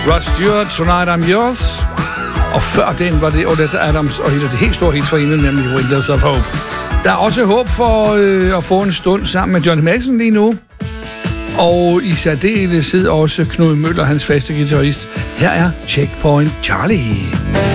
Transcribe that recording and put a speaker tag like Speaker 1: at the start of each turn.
Speaker 1: Rod Stewart, Tonight I'm Yours. Og før den var det Odessa Adams og det helt store hit for hende, nemlig Windows of Hope. Der er også håb for at få en stund sammen med Johnny Mason lige nu. Og i særdeleshed også Knud Møller, hans faste guitarist. Her er Checkpoint Charlie.